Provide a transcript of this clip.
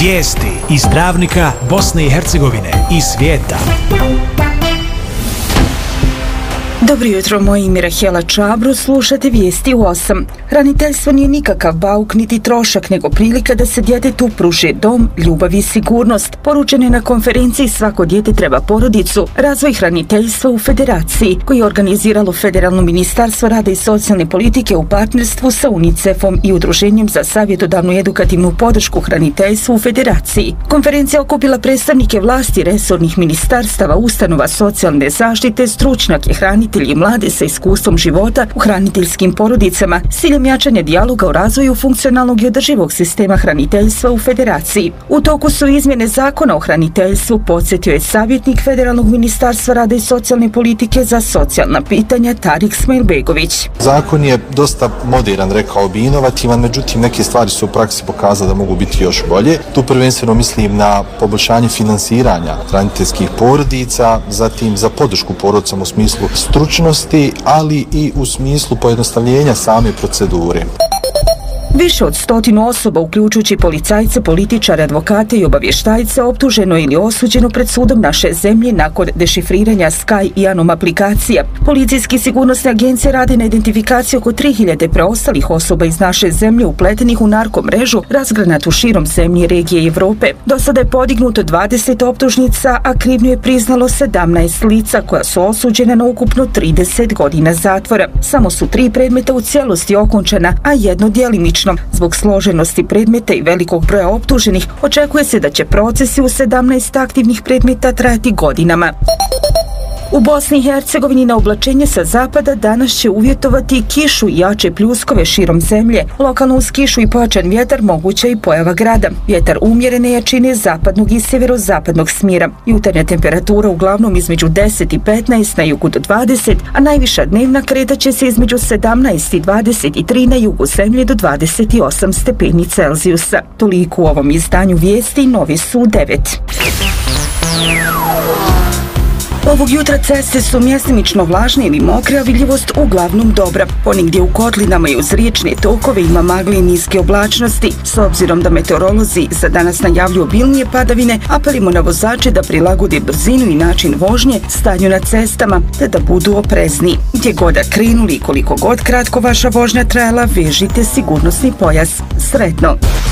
Vijesti iz Travnika, Bosne i Hercegovine i svijeta. Dobro jutro, moje ime Rahela Čabru, slušate vijesti u 8. Hraniteljstvo nije nikakav bauk niti trošak, nego prilika da se djetetu pruži dom, ljubav i sigurnost. Poručeno je na konferenciji Svako dijete treba porodicu, razvoj hraniteljstva u Federaciji, koji je organiziralo Federalno ministarstvo rada i socijalne politike u partnerstvu sa UNICEF-om i Udruženjem za savjetodavnu i edukativnu podršku hraniteljstvu u Federaciji. Konferencija okupila predstavnike vlasti, resornih ministarstava, ustanova socijalne zaštite, stručnjake, hranitelji i mlade sa iskustvom života u hraniteljskim porodicama s ciljem jačanja dijaloga o razvoju funkcionalnog i održivog sistema hraniteljstva u Federaciji. U toku su izmjene zakona o hraniteljstvu, podsjetio je savjetnik Federalnog ministarstva rada i socijalne politike za socijalna pitanja Tarik Smajlbegović. Zakon je dosta moderan, rekao bi inovativan, međutim neke stvari su u praksi pokazale da mogu biti još bolje. Tu prvenstveno mislim na poboljšanje finansiranja hraniteljskih porodica, zatim za podršku porodicama u smislu stručnosti, ali i u smislu pojednostavljenja same procedure. Više od 100 osoba, uključujući policajce, političare, advokate i obavještajce, optuženo ili osuđeno pred sudom naše zemlje nakon dešifriranja Sky i Anom aplikacija. Policijski sigurnosne agencije rade na identifikaciji oko 3000 preostalih osoba iz naše zemlje upletenih u narkomrežu razgranatu širom zemlje, regije i Evrope. Do sada je podignuto 20 optužnica, a krivnju je priznalo 17 lica koja su osuđena na ukupno 30 godina zatvora. Samo su 3 predmeta u cijelosti okončana, a jedno djelimično. Zbog složenosti predmeta i velikog broja optuženih, očekuje se da će procesi u 17 aktivnih predmeta trajati godinama. U Bosni i Hercegovini na oblačenje sa zapada danas će uvjetovati kišu i jače pljuskove širom zemlje. Lokalno uz kišu i pojačan vjetar moguća i pojava grada. Vjetar umjerene jačine zapadnog i sjeverozapadnog smjera. Jutarnja temperatura uglavnom između 10 i 15, na jugu do 20, a najviša dnevna kretaće se između 17 i 23, na jugu zemlje do 28 stepeni Celzijusa. Toliko u ovom izdanju vijesti, novi su 9. Ovog jutra ceste su mjestimično vlažne ili mokre, a vidljivost uglavnom dobra. Ponigdje u kotlinama i uz riječne tokove ima magle i niske oblačnosti. S obzirom da meteorolozi za danas najavljuju obilnije padavine, apelimo na vozače da prilagode brzinu i način vožnje stanju na cestama, te da budu oprezni. Gdje god da krenuli i koliko god kratko vaša vožnja trajala, vežite sigurnosni pojas. Sretno!